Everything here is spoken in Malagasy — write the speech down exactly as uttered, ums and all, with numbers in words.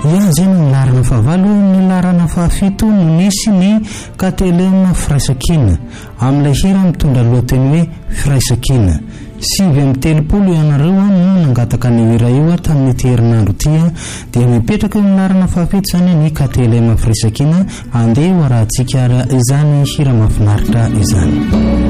Ia zay no larana fahavalo. Ny larana fahafito no nisy ny Katelema Firaisakina amin'ilay hira mitondra lohateny hoe Firaisakina. Sivy amby telopolo ianareo no nangataka ny hira io tamin'ity herinandro ity dia mipetraka eo amin'ny larana fahafito zany ny Katelema Firaisakina. Andeha ho arahantsika izany hira mahafinaritra izany.